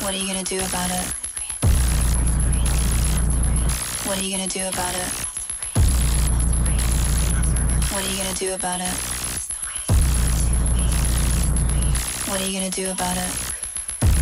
What are you gonna do about it? What are you gonna do about it? What are you gonna do about it? What are you gonna do about it?